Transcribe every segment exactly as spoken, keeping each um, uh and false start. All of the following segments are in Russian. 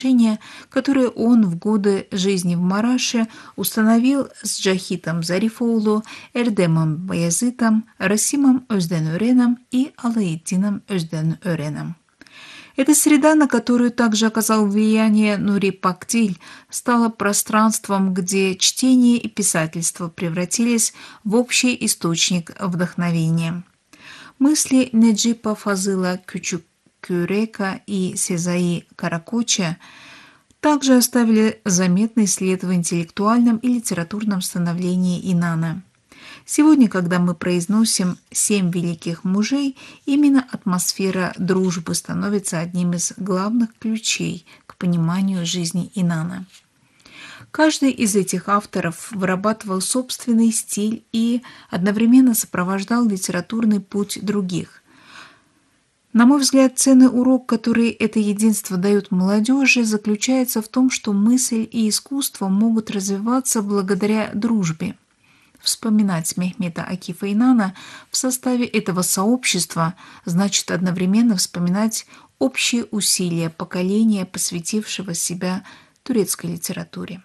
которые он в годы жизни в Мараше установил с Джахитом Зарифоулу, Эрдемом Баязитом, Расимом Озден-Öреном и Алаэддином Озден-Öреном. Эта среда, на которую также оказал влияние Нури Пактиль, стала пространством, где чтение и писательство превратились в общий источник вдохновения. Мысли Неджипа Фазыла Кючүк-Кюрека и Сезаи Каракоча также оставили заметный след в интеллектуальном и литературном становлении Инана. Сегодня, когда мы произносим «семь великих мужей», именно атмосфера дружбы становится одним из главных ключей к пониманию жизни Инана. Каждый из этих авторов вырабатывал собственный стиль и одновременно сопровождал литературный путь других. На мой взгляд, ценный урок, который это единство дает молодежи, заключается в том, что мысль и искусство могут развиваться благодаря дружбе. Вспоминать Мехмета Акифа Инана в составе этого сообщества значит одновременно вспоминать общие усилия поколения, посвятившего себя турецкой литературе.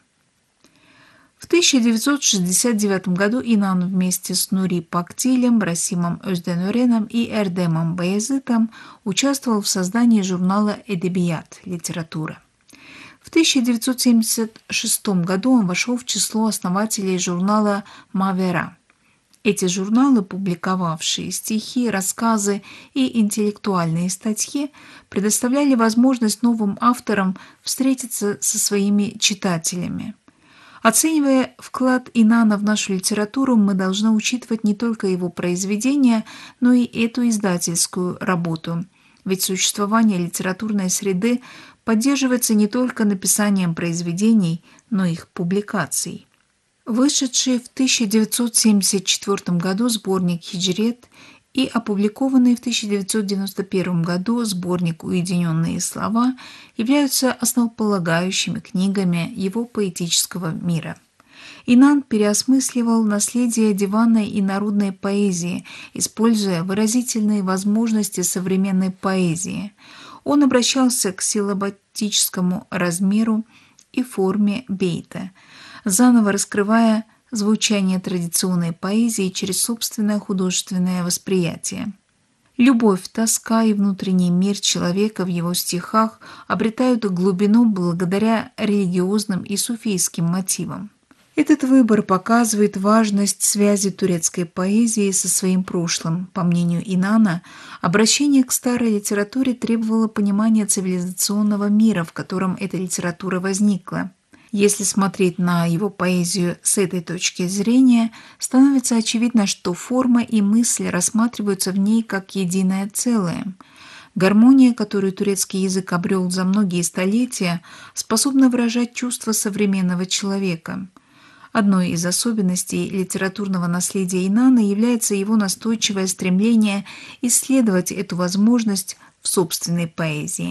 В тысяча девятьсот шестьдесят девятом году Инан вместе с Нури Пактилем, Расимом Озден-Öреном и Эрдемом Баязитом участвовал в создании журнала «Эдебият» «Литература». В тысяча девятьсот семьдесят шестом году он вошел в число основателей журнала «Мавера». Эти журналы, публиковавшие стихи, рассказы и интеллектуальные статьи, предоставляли возможность новым авторам встретиться со своими читателями. Оценивая вклад Инана в нашу литературу, мы должны учитывать не только его произведения, но и эту издательскую работу. Ведь существование литературной среды поддерживается не только написанием произведений, но и их публикацией. Вышедший в тысяча девятьсот семьдесят четвёртом году сборник «Хиджрет» и опубликованный в тысяча девятьсот девяносто первом году сборник «Уединенные слова» являются основополагающими книгами его поэтического мира. Инан переосмысливал наследие диванной и народной поэзии, используя выразительные возможности современной поэзии. Он обращался к силлабатическому размеру и форме бейта, заново раскрывая звучание традиционной поэзии через собственное художественное восприятие. Любовь, тоска и внутренний мир человека в его стихах обретают глубину благодаря религиозным и суфийским мотивам. Этот выбор показывает важность связи турецкой поэзии со своим прошлым. По мнению Инана, обращение к старой литературе требовало понимания цивилизационного мира, в котором эта литература возникла. Если смотреть на его поэзию с этой точки зрения, становится очевидно, что форма и мысль рассматриваются в ней как единое целое. Гармония, которую турецкий язык обрел за многие столетия, способна выражать чувства современного человека. Одной из особенностей литературного наследия Инана является его настойчивое стремление исследовать эту возможность в собственной поэзии.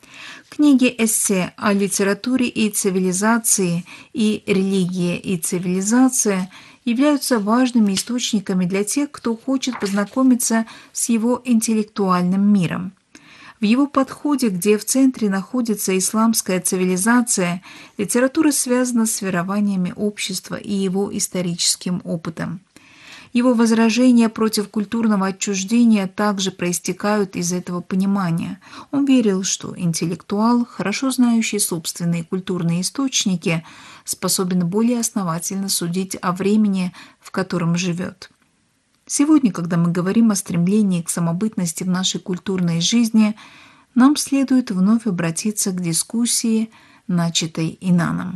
Книги-эссе о литературе и цивилизации и «Религия и цивилизация» являются важными источниками для тех, кто хочет познакомиться с его интеллектуальным миром. В его подходе, где в центре находится исламская цивилизация, литература связана с верованиями общества и его историческим опытом. Его возражения против культурного отчуждения также проистекают из этого понимания. Он верил, что интеллектуал, хорошо знающий собственные культурные источники, способен более основательно судить о времени, в котором живет. Сегодня, когда мы говорим о стремлении к самобытности в нашей культурной жизни, нам следует вновь обратиться к дискуссии, начатой Инаном.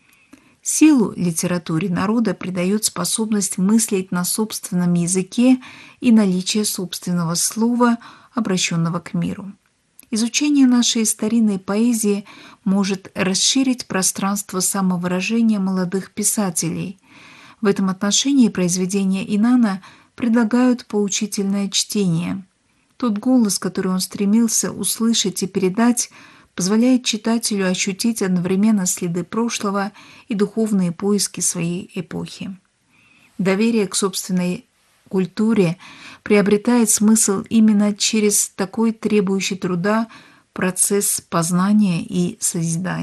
Силу литературе народа придает способность мыслить на собственном языке и наличие собственного слова, обращенного к миру. Изучение нашей старинной поэзии может расширить пространство самовыражения молодых писателей. В этом отношении произведения Инана предлагают поучительное чтение. Тот голос, который он стремился услышать и передать, позволяет читателю ощутить одновременно следы прошлого и духовные поиски своей эпохи. Доверие к собственной культуре приобретает смысл именно через такой требующий труда процесс познания и созидания.